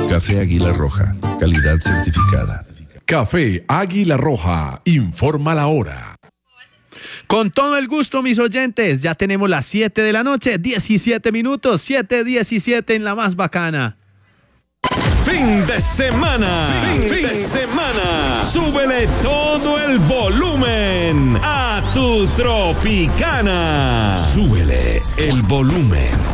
Café Águila Roja, calidad certificada. Café Águila Roja, informa la hora. Con todo el gusto, mis oyentes, ya tenemos las 7 de la noche, 17 minutos, 7:17 en la más bacana. Fin de semana. Fin de semana. Súbele todo el volumen a tu Tropicana. Súbele el volumen.